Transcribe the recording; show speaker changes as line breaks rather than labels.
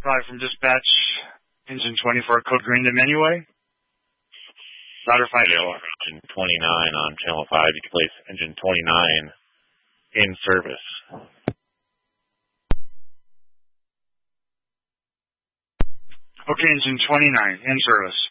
5 from dispatch. Engine 24, code green to Menuway. Louder 5.
Engine 29 on channel 5. You can place engine 29 in service.
Okay, engine 29 in service.